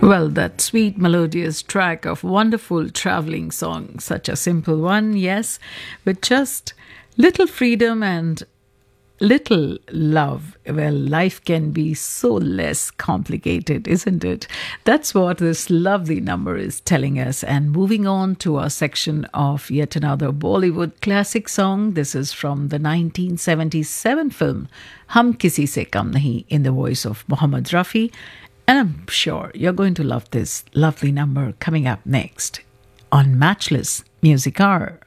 Well, that sweet melodious track of wonderful traveling song, such a simple one, yes, with just little freedom and little love. Well, life can be so less complicated, isn't it? That's what this lovely number is telling us. And moving on to our section of yet another Bollywood classic song. This is from the 1977 film Hum Kisi Se Kam Nahi in the voice of Mohammad Rafi. And I'm sure you're going to love this lovely number coming up next on Matchless Music Hour.